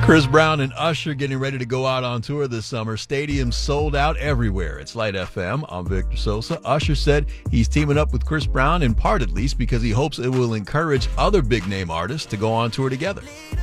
Chris Brown and Usher getting ready to go out on tour this summer. Stadiums sold out everywhere. It's Light FM. I'm Victor Sosa. Usher said he's teaming up with Chris Brown, in part at least, because he hopes it will encourage other big-name artists to go on tour together.